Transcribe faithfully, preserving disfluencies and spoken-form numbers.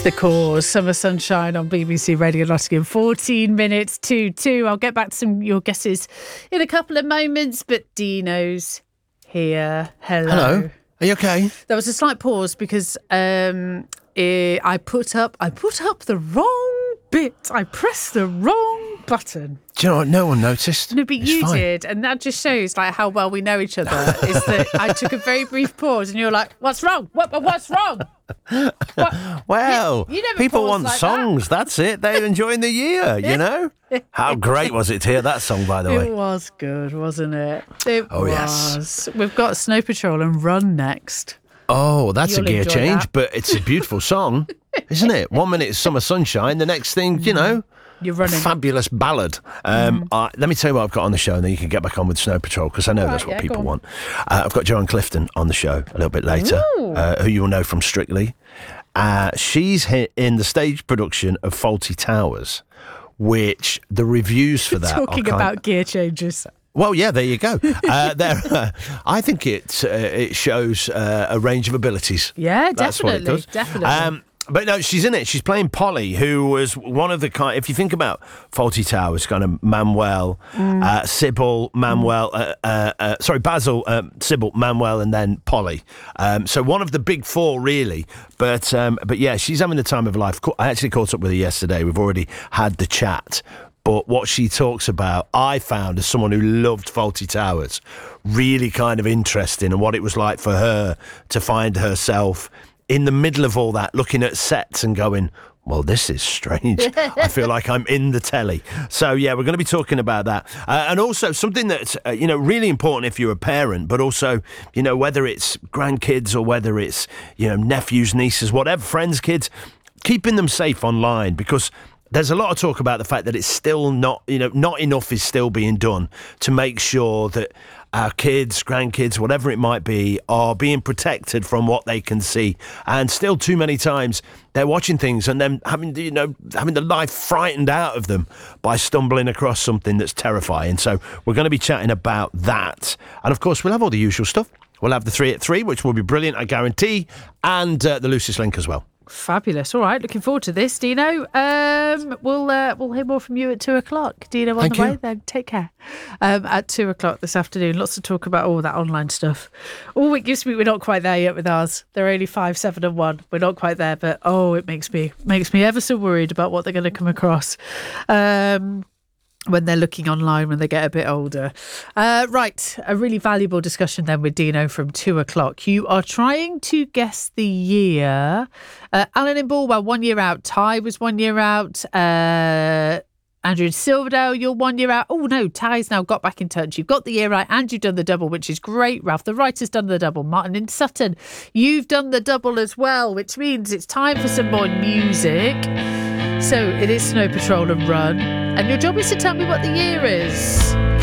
The Cause, Summer Sunshine on B B C Radio Nottingham, fourteen minutes to two. I'll get back to some of your guesses in a couple of moments, but Dino's here. Hello. Hello. Are you okay? There was a slight pause because um, eh, I put up I put up the wrong bit. I pressed the wrong button. Do you know what? No one noticed. No, but It's you fine. did, and that just shows like how well we know each other. Is that I took a very brief pause, and you were like, "What's wrong? What? What's wrong?" What? Well, You- you never people pause want like songs. That's it. They're enjoying the year, you know? How great was it to hear that song, by the It way? was good, wasn't it? It Oh, was. yes. We've got Snow Patrol and Run next. Oh, that's You'll a gear enjoy change, that. but it's a beautiful song, isn't it? One minute it's Summer Sunshine, the next thing, you know, You're running. fabulous ballad. Um, I, let me tell you what I've got on the show, and then you can get back on with Snow Patrol, because I know Right, that's what yeah, people go on. want. Uh, I've got Joanne Clifton on the show a little bit later, uh, who you will know from Strictly. Uh, she's hit in the stage production of Fawlty Towers, which the reviews for that Talking are kind about gear changes. Well, yeah, there you go. Uh, there, uh, I think it uh, it shows uh, a range of abilities. Yeah, That's what it definitely, does. definitely. Um, but no, she's in it. She's playing Polly, who was one of the kind. If you think about Fawlty Towers, kind of Manuel, Mm. uh, Sybil, Manuel. Uh, uh, uh, sorry, Basil, um, Sybil, Manuel, and then Polly. Um, so one of the big four, really. But um, but yeah, she's having the time of her life. I actually caught up with her yesterday. We've already had the chat. But what she talks about, I found as someone who loved Fawlty Towers, really kind of interesting, and what it was like for her to find herself in the middle of all that, looking at sets and going, well, this is strange. I feel like I'm in the telly. So, yeah, we're going to be talking about that. Uh, and also something that's, uh, you know, really important if you're a parent, but also, you know, whether it's grandkids or whether it's, you know, nephews, nieces, whatever, friends, kids, keeping them safe online, because there's a lot of talk about the fact that it's still not, you know, not enough is still being done to make sure that our kids, grandkids, whatever it might be, are being protected from what they can see. And still too many times they're watching things and then having, you know, having the life frightened out of them by stumbling across something that's terrifying. So we're going to be chatting about that. And of course, we'll have all the usual stuff. We'll have the three at three, which will be brilliant, I guarantee, and uh, the Lucius Link as well. Fabulous. All right, looking forward to this, Dino. Um, we'll uh, we'll hear more from you at two o'clock. Dino on Thank the you. way. Then take care. Um, at two o'clock this afternoon. Lots to talk about all that online stuff. Oh, it gives me. We're not quite there yet with ours. They're only five, seven, and one. We're not quite there, but oh, it makes me makes me ever so worried about what they're going to come across. Um. When they're looking online when they get a bit older. Uh, right, a really valuable discussion then with Dino from two o'clock. You are trying to guess the year. Uh, Alan in Bulwell, one year out. Ty was one year out. Uh, Andrew in Silverdale, you're one year out. Oh no, Ty's now got back in touch. You've got the year right and you've done the double, which is great. Ralph the Writer's done the double. Martin in Sutton, you've done the double as well, which means it's time for some more music. So it is Snow Patrol and Run. And your job is to tell me what the year is.